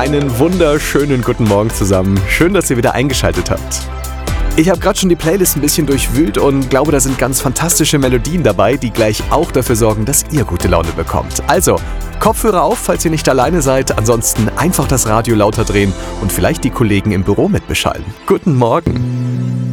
Einen wunderschönen guten Morgen zusammen. Schön, dass ihr wieder eingeschaltet habt. Ich habe gerade schon die Playlist ein bisschen durchwühlt und glaube, da sind ganz fantastische Melodien dabei, die gleich auch dafür sorgen, dass ihr gute Laune bekommt. Also, Kopfhörer auf, falls ihr nicht alleine seid. Ansonsten einfach das Radio lauter drehen und vielleicht die Kollegen im Büro mitbeschallen. Guten Morgen.